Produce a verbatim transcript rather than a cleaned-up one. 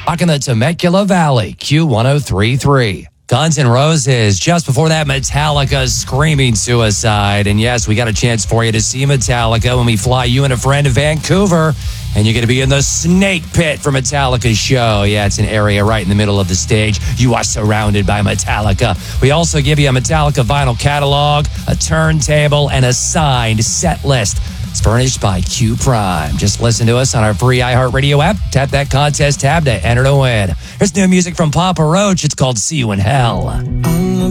Rocking the Temecula Valley, Q ten thirty-three. Guns N' Roses. Just before that, Metallica, Screaming Suicide. And yes, we got a chance for you to see Metallica when we fly you and a friend to Vancouver. And you're going to be in the Snake Pit for Metallica's show. Yeah, it's an area right in the middle of the stage. You are surrounded by Metallica. We also give you a Metallica vinyl catalog, a turntable, and a signed set list. It's furnished by Q Prime. Just listen to us on our free iHeartRadio app. Tap that contest tab to enter to win. Here's new music from Papa Roach. It's called See You in Hell.